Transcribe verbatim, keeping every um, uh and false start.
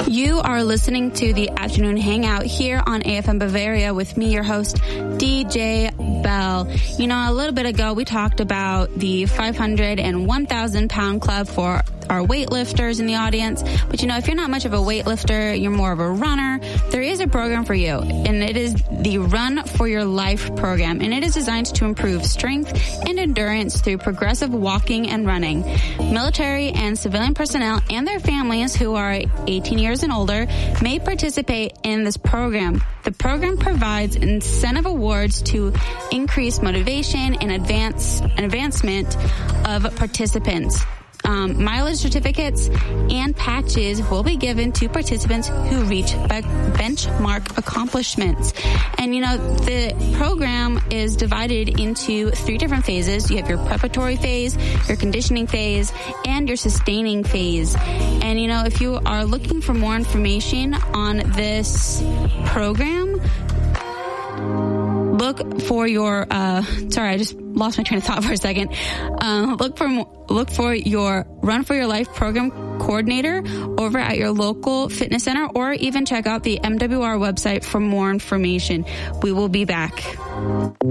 You are listening to the Afternoon Hangout here on A F M Bavaria with me, your host, D J Bell. You know, a little bit ago, we talked about the five hundred and one thousand pound club for our weightlifters in the audience. But, you know, if you're not much of a weightlifter, you're more of a runner, there is a program for you, and it is the Run for Your Life program, and it is designed to improve strength and endurance through progressive walking and running. Military and civilian personnel and their families who are eighteen years and older may participate in this program. The program provides incentive awards to increase motivation and advance and advancement of participants. Um, mileage certificates and patches will be given to participants who reach be- benchmark accomplishments. And, you know, the program is divided into three different phases. You have your preparatory phase, your conditioning phase, and your sustaining phase. And, you know, if you are looking for more information on this program, look for your, uh, sorry, I just lost my train of thought for a second. Um, look for, look for your Run for Your Life program coordinator over at your local fitness center, or even check out the M W R website for more information. We will be back.